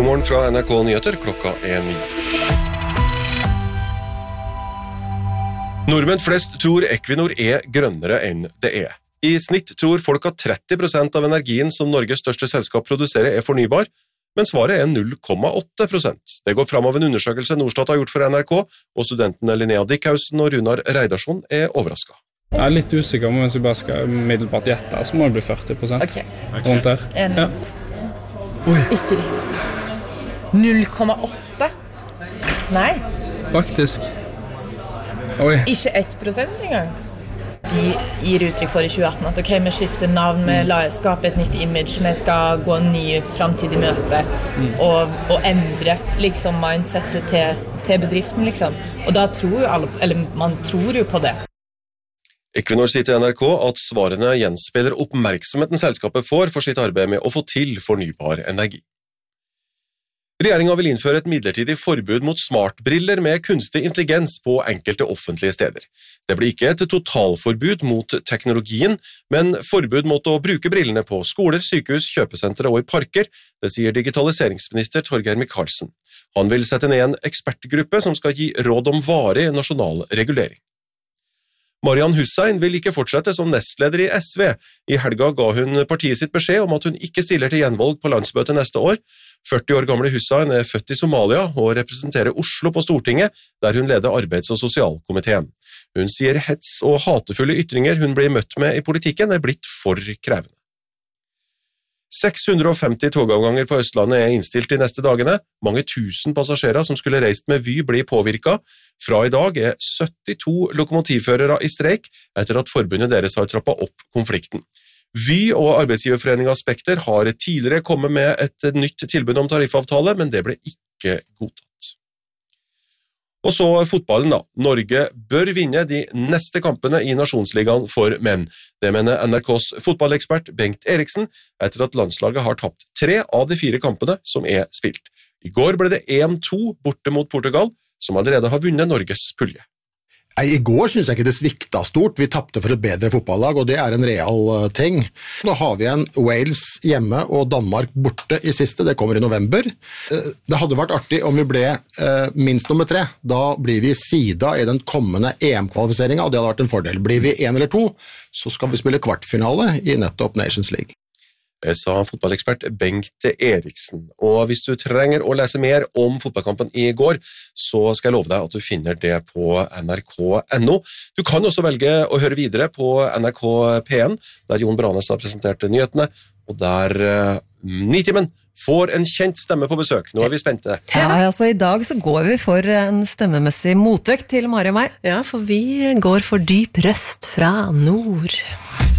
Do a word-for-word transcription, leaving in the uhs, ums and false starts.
God morgen fra N R K Nyheter, klokka er ni. Nordmenn flest tror Equinor er grønnere enn det er. I snitt tror folk at tretti prosent av energien som Norges største selskap produserer er fornybar, men svaret er null komma åtte prosent. Det går fram av en undersøkelse Norstat har gjort for N R K, og studentene Linnea Dickhausen og Runar Reidarsson er overrasket. Jeg er litt usikker, men hvis jeg bare skal middelbart gjette, så må det bli førti prosent. Ok. Rundt der. En. Ja. Oi. Ikke riktig. null komma åtte? Nei. Faktisk. Oi. Ikke ett prosent engang. De gir uttrykk for i tjue atten at ok, vi skifter navn, vi la, skaper et nytt image, vi skal gå en ny fremtidig møte mm. og, og endre liksom mindsetet til, til bedriften liksom. Og da tror jo alle, eller man tror jo på det. Equinor sier til N R K at svarene gjenspeiler oppmerksomheten selskapet får for sitt arbeid med å få til fornybar energi. Regjeringen vil innføre et midlertidig forbud mot smartbriller med kunstig intelligens på enkelte offentlige steder. Det blir ikke et totalforbud mot teknologien, men forbud mot å bruke brillene på skoler, sykehus, kjøpesentre og i parker, det sier digitaliseringsminister Torgeir Micaelsen. Han vil sette ned en ekspertgruppe som skal gi råd om varig nasjonal regulering. Marian Hussein vil ikke fortsette som nestleder i S V. I helga ga hun partiet sitt beskjed om at hun ikke stiller til gjenvalg på landsmøtet neste år. førti år gamle Hussein er født i Somalia og representerer Oslo på Stortinget, der hun leder arbeids- og sosialkomiteen. Hun sier hets og hatefulle ytringer hun blir møtt med i politikken er blitt for krevende. seks hundre og femti togavganger på Østlandet er innstilt de neste dagene. Mange tusen passasjerer som skulle reist med Vy blir påvirket. Fra i dag er syttito lokomotivførere i streik etter at forbundet deres har trappet opp konflikten. Vy og arbeidsgiverforeningen Spekter har tidligere kommet med et nytt tilbud om tariffavtale, men det ble ikke godtatt. Og så fotballen da. Norge bør vinne de neste kampene i Nasjonsligaen for menn. Det mener N R Ks fotballekspert Bengt Eriksen etter at landslaget har tapt tre av de fire kampene som er spilt. I går ble det en to borte mot Portugal, som allerede har vunnet Norges pulje. I går synes jeg ikke det svikta stort. Vi tappte for et bedre fotballag, og det er en real ting. Nå har vi en Wales hjemme og Danmark borte i siste, det kommer i november. Det hadde vært artig om vi ble eh, minst nummer tre. Da blir vi sida i den kommende E M-kvalifiseringen, og det hadde vært en fordel. Blir vi en eller to, så skal vi spille kvartfinale i nettopp Nations League. Det sa fotballekspert Bengt Eriksen. Og hvis du trenger å lese mer om fotballkampen i går, så skal jeg love deg at du finner det på N R K punktum N O. Du kan også velge å høre videre på N R K P en, der Jon Branes har presentert nyhetene, og der uh, Nitimen får en kjent stemme på besøk. Nå er vi spente. Ja, altså i dag så går vi for en stemmemessig motøkt til Mari og meg. Ja, for vi går for dyp røst fra nord.